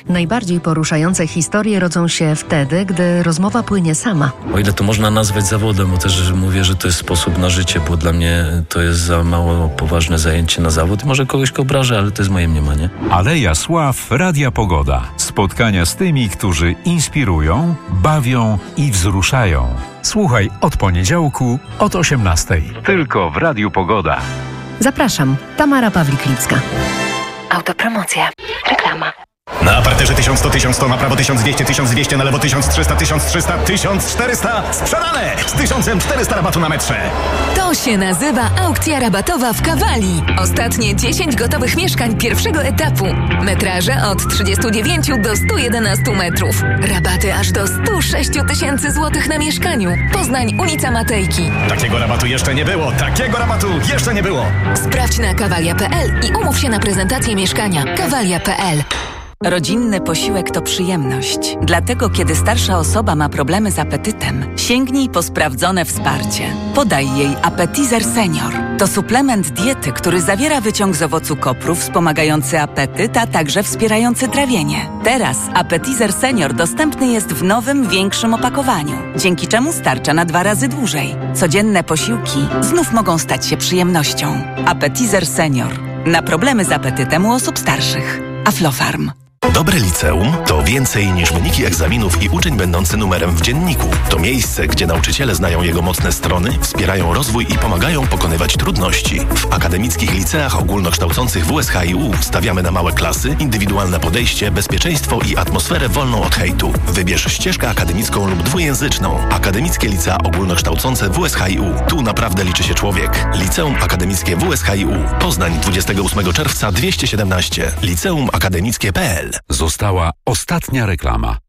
Najbardziej poruszające historie rodzą się wtedy, gdy rozmowa płynie sama. O ile to można nazwać zawodem, bo też mówię, że to jest sposób na życie, bo dla mnie to jest za mało poważne zajęcie na zawód. Może kogoś obrażę, ale to jest moje mniemanie. Aleja Sław, Radia Pogoda. Spotkania z tymi, którzy inspirują, bawią i wzruszają. Słuchaj od poniedziałku od 18:00. Tylko w Radiu Pogoda. Zapraszam, Tamara Pawlik-Lipska. Autopromocja. Reklama. Na parterze 1100, 1100, na prawo 1200, 1200, na lewo 1300, 1300, 1400. Sprzedane! Z 1400 rabatu na metrze. To się nazywa aukcja rabatowa w Kawali. Ostatnie 10 gotowych mieszkań pierwszego etapu. Metraże od 39 do 111 metrów. Rabaty aż do 106 000 złotych na mieszkaniu. Poznań, ulica Matejki. Takiego rabatu jeszcze nie było. Takiego rabatu jeszcze nie było. Sprawdź na kawalia.pl i umów się na prezentację mieszkania. Kawalia.pl. Rodzinny posiłek to przyjemność. Dlatego, kiedy starsza osoba ma problemy z apetytem, sięgnij po sprawdzone wsparcie. Podaj jej Appetizer Senior. To suplement diety, który zawiera wyciąg z owocu kopru wspomagający apetyt, a także wspierający trawienie. Teraz Appetizer Senior dostępny jest w nowym, większym opakowaniu, dzięki czemu starcza na 2 razy dłużej. Codzienne posiłki znów mogą stać się przyjemnością. Appetizer Senior. Na problemy z apetytem u osób starszych. Aflofarm. Dobre liceum to więcej niż wyniki egzaminów i uczeń będący numerem w dzienniku. To miejsce, gdzie nauczyciele znają jego mocne strony, wspierają rozwój i pomagają pokonywać trudności. W akademickich liceach ogólnokształcących WSHiU stawiamy na małe klasy, indywidualne podejście, bezpieczeństwo i atmosferę wolną od hejtu. Wybierz ścieżkę akademicką lub dwujęzyczną. Akademickie licea ogólnokształcące WSHiU. Tu naprawdę liczy się człowiek. Liceum Akademickie WSHiU. Poznań 28 czerwca 217. Liceum-akademickie.pl. Została ostatnia reklama.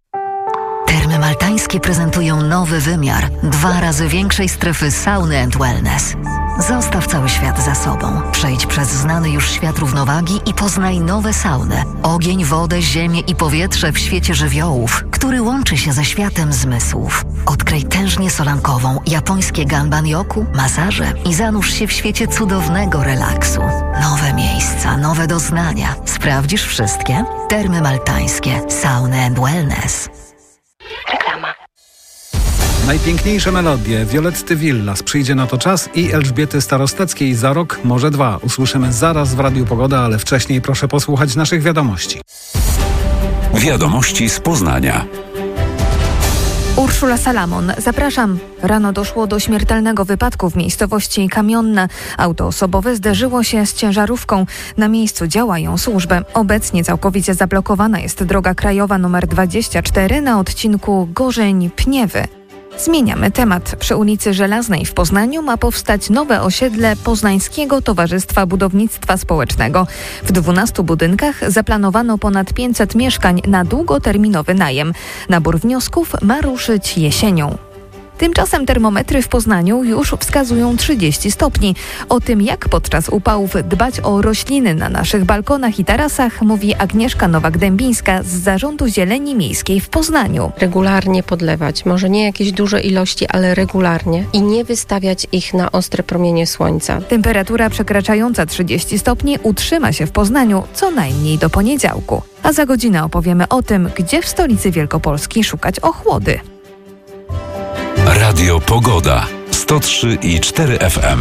Termy Maltańskie prezentują nowy wymiar 2 razy większej strefy sauny and wellness. Zostaw cały świat za sobą. Przejdź przez znany już świat równowagi i poznaj nowe sauny. Ogień, wodę, ziemię i powietrze w świecie żywiołów, który łączy się ze światem zmysłów. Odkryj tężnię solankową, japońskie ganban-yoku, masaże i zanurz się w świecie cudownego relaksu. Nowe miejsca, nowe doznania. Sprawdzisz wszystkie? Termy Maltańskie. Sauny and wellness. Reklama. Najpiękniejsze melodie Violetty Villas, Przyjdzie na to czas i Elżbiety Starosteckiej Za rok, może 2. Usłyszymy zaraz w Radiu Pogoda, ale wcześniej proszę posłuchać naszych wiadomości. Wiadomości z Poznania. Urszula Salamon, zapraszam. Rano doszło do śmiertelnego wypadku w miejscowości Kamionna. Auto osobowe zderzyło się z ciężarówką. Na miejscu działają służby. Obecnie całkowicie zablokowana jest droga krajowa nr 24 na odcinku Gorzeń-Pniewy. Zmieniamy temat. Przy ulicy Żelaznej w Poznaniu ma powstać nowe osiedle Poznańskiego Towarzystwa Budownictwa Społecznego. W 12 budynkach zaplanowano ponad 500 mieszkań na długoterminowy najem. Nabór wniosków ma ruszyć jesienią. Tymczasem termometry w Poznaniu już wskazują 30 stopni. O tym, jak podczas upałów dbać o rośliny na naszych balkonach i tarasach, mówi Agnieszka Nowak-Dębińska z Zarządu Zieleni Miejskiej w Poznaniu. Regularnie podlewać, może nie jakieś duże ilości, ale regularnie i nie wystawiać ich na ostre promienie słońca. Temperatura przekraczająca 30 stopni utrzyma się w Poznaniu co najmniej do poniedziałku. A za godzinę opowiemy o tym, gdzie w stolicy Wielkopolski szukać ochłody. Radio Pogoda 103,4 FM.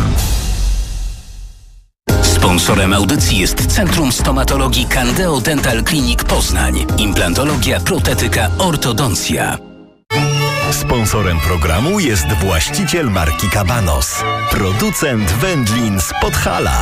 Sponsorem audycji jest Centrum Stomatologii Candeo Dental Clinic Poznań. Implantologia, protetyka, ortodoncja. Sponsorem programu jest właściciel marki Cabanos. Producent wędlin z Podhala.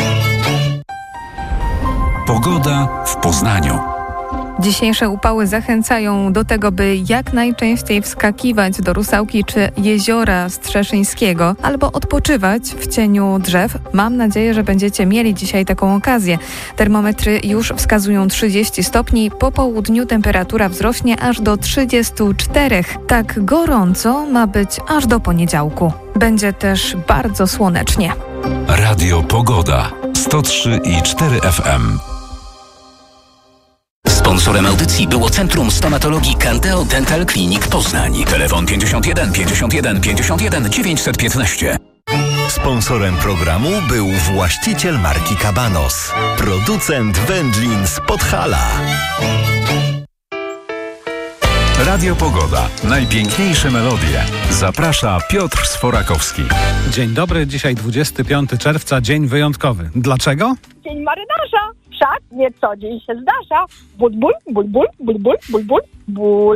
Pogoda w Poznaniu. Dzisiejsze upały zachęcają do tego, by jak najczęściej wskakiwać do Rusałki czy Jeziora Strzeszyńskiego albo odpoczywać w cieniu drzew. Mam nadzieję, że będziecie mieli dzisiaj taką okazję. Termometry już wskazują 30 stopni. Po południu temperatura wzrośnie aż do 34. Tak gorąco ma być aż do poniedziałku. Będzie też bardzo słonecznie. Radio Pogoda 103,4 FM. Sponsorem audycji było Centrum Stomatologii Candeo Dental Clinic Poznań. Telefon 51 51 51 915. Sponsorem programu był właściciel marki Cabanos. Producent wędlin z Podhala. Radio Pogoda. Najpiękniejsze melodie. Zaprasza Piotr Sforakowski. Dzień dobry, dzisiaj 25 czerwca, dzień wyjątkowy. Dlaczego? Dzień marynarza. Wszak nie co dzień się zdarza. Ból, ból, ból, ból, ból, ból, ból, ból, ból.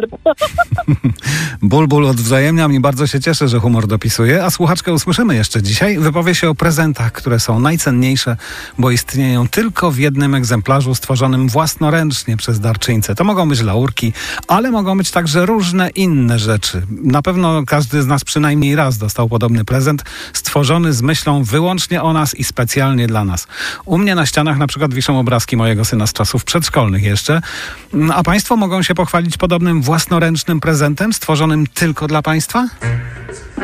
Ból odwzajemniam i bardzo się cieszę, że humor dopisuje. A słuchaczkę usłyszymy jeszcze dzisiaj. Wypowie się o prezentach, które są najcenniejsze, bo istnieją tylko w jednym egzemplarzu stworzonym własnoręcznie przez darczyńcę. To mogą być laurki, ale mogą być także różne inne rzeczy. Na pewno każdy z nas przynajmniej raz dostał podobny prezent, stworzony z myślą wyłącznie o nas i specjalnie dla nas. U mnie na ścianach na przykład wiszą obrazki mojego syna z czasów przedszkolnych jeszcze. A państwo mogą się pochwalić podobnym własnoręcznym prezentem stworzonym tylko dla państwa?